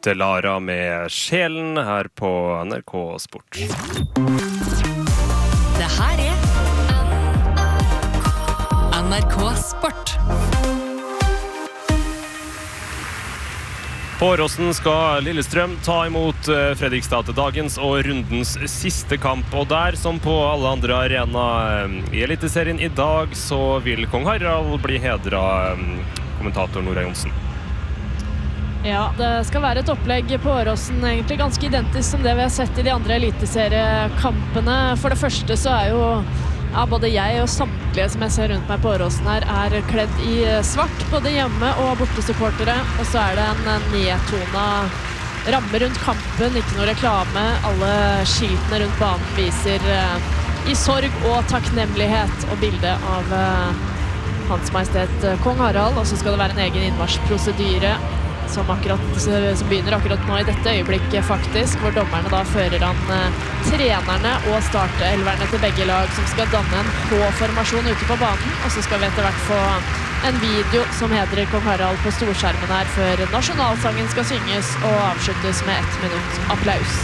Lara med Sjelen her på NRK Sport. Det her er NRK Sport. På Åråsen skal Lillestrøm ta imot Fredrikstad til dagens og rundens siste kamp. Og der, som på alle andre arenaer i Eliteserien i dag, så vil Kong Harald bli hedret, kommentator Nora Johnsen. Ja, det skal være et opplegg på Åråsen, egentlig ganske identisk som det vi har sett i de andre eliteseriekampene. For det første så er jo både jeg og samtlige som jeg ser rundt meg på Åråsen her er kledd i svart, både hjemme og bortesupportere. Og så er det en nedtona ramme rundt kampen, ikke noe reklame. Alle skiltene rundt banen viser i sorg og takknemlighet og bilde av Hans Majestet Kong Harald. Og så skal det være en egen innmarsjprosedyre som begynner akkurat nå i dette øyeblikket faktisk, hvor dommerne da fører an trenerne og startelverne til begge lag som skal danne en H-formasjon ute på banen, og så skal vi etter hvert få en video som hedrer Kong Harald på storskjermen her før nasjonalsangen skal synges og avsluttes med 1 minutt applaus.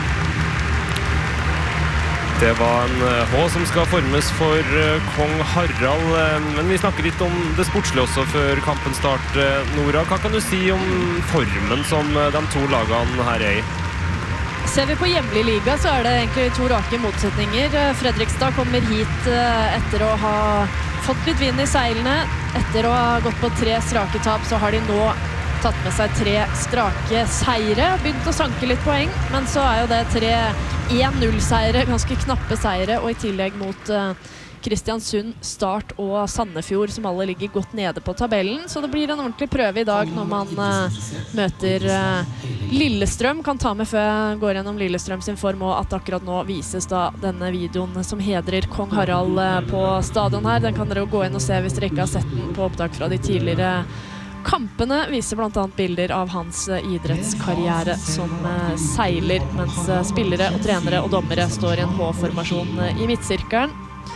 Det var en H som skal formes for Kong Harald, men vi snakker litt om det sportslige også før kampen start. Nora, hva kan du si om formen som de to lagene her er i? Ser vi på hjemlig liga så er det egentlig to rake motsetninger. Fredrikstad kommer hit etter å ha fått litt vind i seilene. Etter å ha gått på 3 strake tap så har de nå tatt med seg 3 strake seire, begynt å sanke litt poeng, men så er jo det 3 1-0-seire, ganske knappe seire, og i tillegg mot Kristiansund, Start og Sandefjord, som alle ligger godt nede på tabellen, så det blir en ordentlig prøve i dag når man møter Lillestrøm. Kan ta med før jeg går gjennom Lillestrøm sin form, og at akkurat nå vises da denne videoen som hedrer Kong Harald på stadion her. Den kan dere jo gå inn og se hvis dere ikke har sett den på opptak fra de tidligere kampene. Viser blant annet bilder av hans idrettskarriere som seiler, mens spillere og trenere og dommere står i en H-formasjon i midtsirkelen.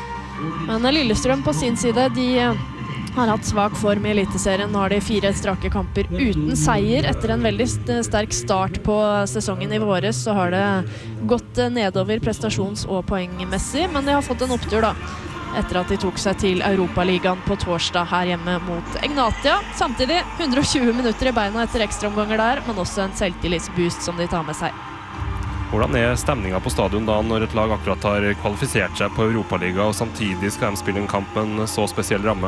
Men Lillestrøm på sin side, de har hatt svak form i eliteserien. Nå har de 4 strake kamper uten seier. Etter en veldig sterk start på sesongen i våres, så har det gått nedover prestasjons- og poengmessig, men de har fått en opptur da, etter at de tok seg til Europaligaen på torsdag her hjemme mot Egnatia. Samtidig 120 minutter i beina etter ekstraomganger der, men også en selvtillitsboost som de tar med seg. Hvordan er stemningen på stadion da når et lag akkurat har kvalifisert seg på Europaliga og samtidig skal de spille en kamp med en så spesiell ramme?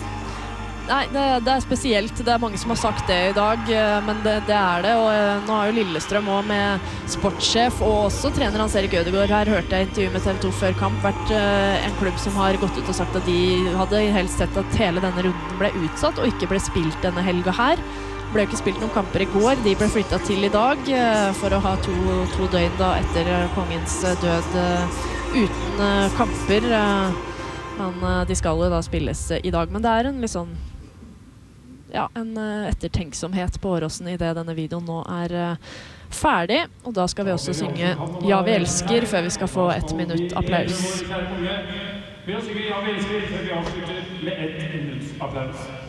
Nei, det er spesielt. Det er mange som har sagt det i dag, men det er det. Og nå har jo Lillestrøm også med sportssjef og også trener Hans-Erik Ødegaard her, hørte jeg intervju med TV 2 før kamp, vært en klubb som har gått ut og sagt at de hadde helst sett at hele denne runden ble utsatt og ikke ble spilt denne helga her. Ble jo ikke spilt noen kamper i går, de ble flyttet til i dag for å ha to døgn da etter kongens død uten kamper. Men de skal jo da spilles i dag, men det er en litt sånn en ettertenksomhet på Åråsen i det denne videoen nå er ferdig, og da skal vi også synge Ja, vi elsker før vi skal få 1 minutt applaus. Vi har synget Ja, vi elsker før vi avslutter med 1 minutts applaus.